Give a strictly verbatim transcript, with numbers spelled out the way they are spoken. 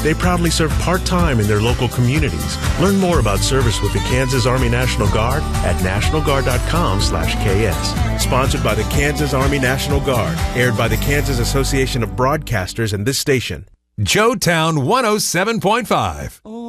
They proudly serve part-time in their local communities. Learn more about service with the Kansas Army National Guard at national guard dot com slash K S. Sponsored by the Kansas Army National Guard. Aired by the Kansas Association of Broadcasters and this station. Joetown one oh seven point five. Oh.